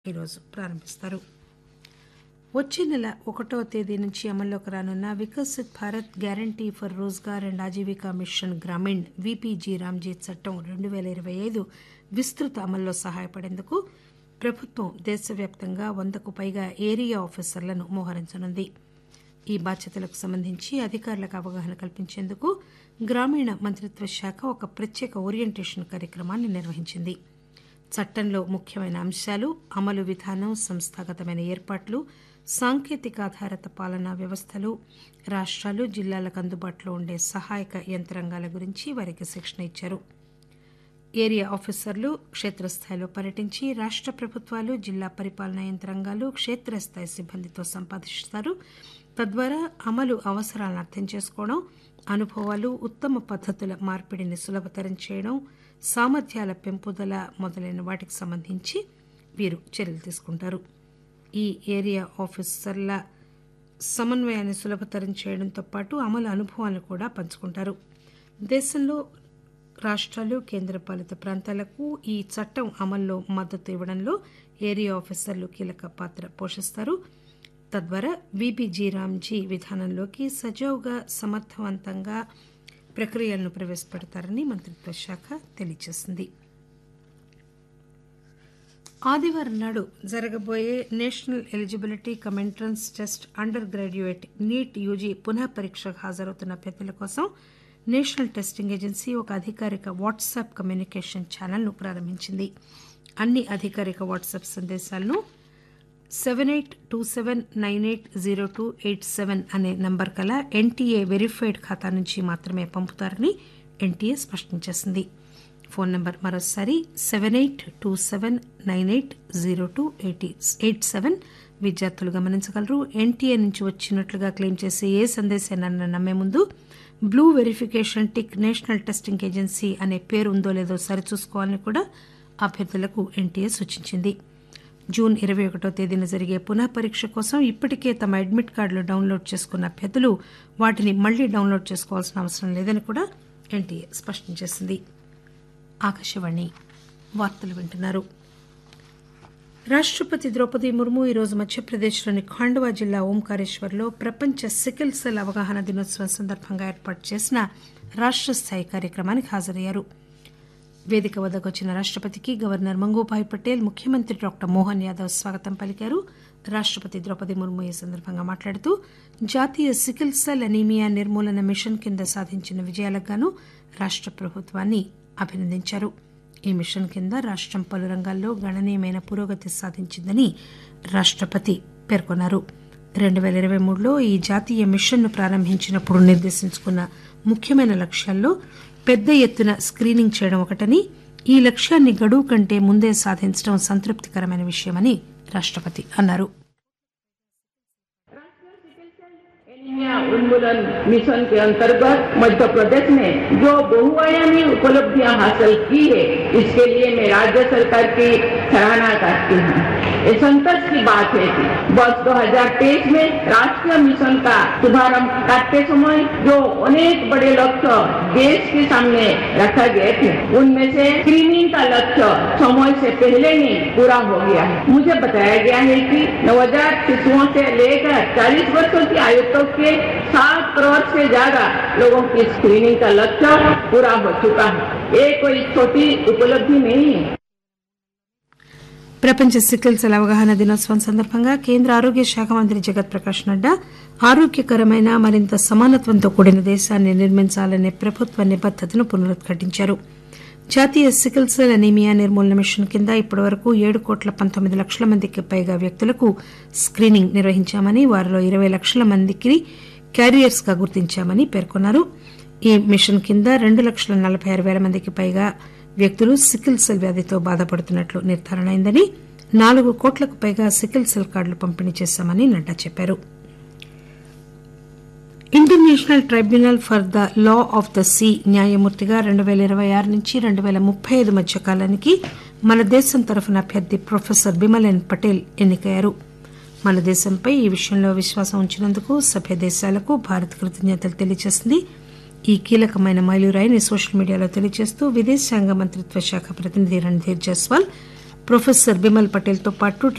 ఈరోజు ప్రారంభిస్తారు. వచ్చే నెల 1వ తేదీ నుంచి అమల్లోకి రానున్న Viksit Bharat guarantee for Rozgar and Aajeevika machine Grameen విపిజి Ramji చట్టం 2025 విస్తృత అమల్లో సహాయపడేందుకు ప్రభుత్వం దేశవ్యాప్తంగా 100కు పైగా ఏరియా ఆఫీసర్లను మోహరించనుంది. ఈ బాధ్యతలకు సంబంధించి అధికారులకు అవగాహన కల్పించేందుకు గ్రామీణ మంత్రిత్వ శాఖ ఒక ప్రత్యేక ఓరియంటేషన్ కార్యక్రమాన్ని నిర్వహించింది. చట్టంలో ముఖ్యమైన అంశాలు, అమలు విధానం, సంస్థాగతమైన ఏర్పాట్లు, సాంకేతిక ఆధారిత పాలనా వ్యవస్థలు, రాష్టాలు, జిల్లాలకు అందుబాటులో ఉండే సహాయక యంత్రాంగాల గురించి వారికి శిక్షణ ఇచ్చారు. ఏరియా ఆఫీసర్లు క్షేత్రస్థాయిలో పర్యటించి రాష్ట ప్రభుత్వాలు, జిల్లా పరిపాలనా యంత్రాంగాలు, క్షేత్రస్థాయి సిబ్బందితో సంపాదిస్తారు. తద్వారా అమలు అవసరాలను అర్థం చేసుకోవడం, అనుభవాలు, ఉత్తమ పద్దతుల మార్పిడిని సులభతరం చేయడం, సామర్థ్యాల పెంపుదల మొదలైన వాటికి సంబంధించి వీరు చర్యలు తీసుకుంటారు. ఈ ఏరియా ఆఫీసర్ల సమన్వయాన్ని సులభతరం చేయడంతో పాటు అమలు అనుభవాలను కూడా పంచుకుంటారు. దేశంలో రాష్టాలు, కేంద్రపాలిత ప్రాంతాలకు ఈ చట్టం అమల్లో మద్దతు ఇవ్వడంలో ఏరియా ఆఫీసర్లు కీలక పాత్ర పోషిస్తారు. తద్వారా విబిజి రామ్జీ విధానంలోకి సజావుగా, సమర్థవంతంగా ప్రక్రియలను ప్రవేశపెడతారని మంత్రిత్వ శాఖ తెలియజేసింది. ఆదివారం నాడు జరగబోయే national eligibility cum entrance test under graduate NEET UG పునః పరీక్షకు హాజరవుతున్న అభ్యర్థుల కోసం నేషనల్ టెస్టింగ్ ఏజెన్సీ ఒక అధికారిక వాట్సాప్ కమ్యూనికేషన్ ఛానల్ను ప్రారంభించింది. అన్ని అధికారిక వాట్సాప్ సందేశాలను 7827980287 అనే నంబర్ కల ఎన్టీఏ వెరిఫైడ్ ఖాతా నుంచి మాత్రమే పంపుతారని ఎన్టీఏ స్పష్టం చేసింది. ఫోన్ నంబర్ మరోసారి 7827980287. విద్యార్థులు గమనించగలరు. ఎన్టీఏ నుంచి వచ్చినట్లుగా క్లెయిమ్ చేసే ఏ సందేశాన్ని నమ్మే ముందు blue verification tick national testing agency అనే పేరు ఉందో లేదో సరిచూసుకోవాలని కూడా అభ్యర్థులకు ఎన్టీఏ సూచించింది. జూన్ 21వ తేదీన జరిగే పునః పరీక్ష కోసం ఇప్పటికే తమ అడ్మిట్ కార్డులు డౌన్లోడ్ చేసుకున్న అభ్యర్థులు వాటిని మళ్లీ డౌన్లోడ్ చేసుకోవాల్సిన అవసరం లేదని కూడా ఎన్టీఏ స్పష్టం చేసింది. ఆకాశవాణి వార్తలు వింటున్నారు. రాష్టపతి ద్రౌపది ముర్ము ఈరోజు మధ్యప్రదేశ్లోని ఖాండ్వా జిల్లా ఓంకారేశ్వర్లో ప్రపంచ సికిల్ సెల్ అవగాహన దినోత్సవం సందర్భంగా ఏర్పాటు చేసిన రాష్ట స్థాయి కార్యక్రమానికి హాజరయ్యారు. వేదిక వద్దకు వచ్చిన రాష్టపతికి గవర్నర్ మంగూభాయ్ పటేల్, ముఖ్యమంత్రి డాక్టర్ మోహన్ యాదవ్ స్వాగతం పలికారు. రాష్టపతి ద్రౌపది ముర్ము ఈ సందర్భంగా మాట్లాడుతూ జాతీయ సికిల్ సెల్ అనీమియా నిర్మూలన మిషన్ కింద సాధించిన విజయాలకు గాను రాష్ట ప్రభుత్వాన్ని అభినందించారు. ఈ మిషన్ కింద రాష్టం పలు రంగాల్లో గణనీయమైన పురోగతి సాధించిందని రాష్టపతి పేర్కొన్నారు. 2023లో ఈ జాతీయ మిషన్ను ప్రారంభించినప్పుడు నిర్దేశించుకున్న ముఖ్యమైన లక్ష్యాల్లో పెద్ద ఎత్తున స్క్రీనింగ్ చేయడం ఒకటని, ఈ లక్ష్యాన్ని గడువు కంటే ముందే సాధించడం సంతృప్తికరమైన విషయమని రాష్టపతి అన్నారు. उन्मूलन मिशन के अंतर्गत मध्य प्रदेश ने जो बहुआयामी उपलब्धियां हासिल की है, इसके लिए मैं राज्य सरकार की सराहना करती हूँ. ये संतोष की बात है कि वर्ष 2023 में राष्ट्रीय मिशन का शुभारंभ करते समय जो अनेक बड़े लक्ष्य देश के सामने रखा गए थे, उनमें से स्क्रीनिंग का लक्ष्य समय से पहले ही पूरा हो गया है. मुझे बताया गया है कि नवजात शिशुओं से लेकर 40 वर्षों की आयु तक के 7 करोड़ से ज्यादा लोगों की स्क्रीनिंग का लक्ष्य पूरा हो चुका है. ये कोई छोटी उपलब्धि नहीं है. ప్రపంచ సికిల్ సెల్ అవగాహన దినోత్సవం సందర్భంగా కేంద్ర ఆరోగ్య శాఖ మంత్రి జగత్ ప్రకాష్ నడ్డా ఆరోగ్యకరమైన, మరింత సమానత్వంతో కూడిన దేశాన్ని నిర్మించాలనే ప్రభుత్వ నిబద్దతను పునరుద్ఘాటించారు. జాతీయ సికిల్ సెల్ అనీమియా నిర్మూలన మిషన్ కింద ఇప్పటివరకు 7,19,00,000 మందికి పైగా వ్యక్తులకు స్క్రీనింగ్ నిర్వహించామని, వారిలో 20 లక్షల మందికి క్యారియర్స్ గా గుర్తించామని పేర్కొన్నారు. ఈ మిషన్ కింద 2,46,000 మందికి పైగా వ్యక్తులు సికిల్ సెల్ వ్యాధితో బాధపడుతున్నట్లు నిర్ధారణ అయిందని, 4 కోట్లకు పైగా సికిల్ సెల్ కార్డులు పంపిణీ చేశామని నడ్డా చెప్పారు. International tribunal for the law of the see న్యాయమూర్తిగా 2026 నుంచి 2035 మధ్య కాలానికి మన దేశం తరఫున అభ్యర్థి ప్రొఫెసర్ బిమలెన్ పటేల్ ఎన్నికయ్యారు. మన దేశంపై ఈ విషయంలో విశ్వాసం ఉంచినందుకు సభ్య దేశాలకు భారత్ కృతజ్ఞతలు తెలియజేసింది. ఈ కీలకమైన మైలురాయిని సోషల్ మీడియాలో తెలియజేస్తూ విదేశాంగ మంత్రిత్వ శాఖ ప్రతినిధి రణ్ధీర్ జైస్వాల్ ప్రొఫెసర్ బిమల్ పటేల్ తో పాటు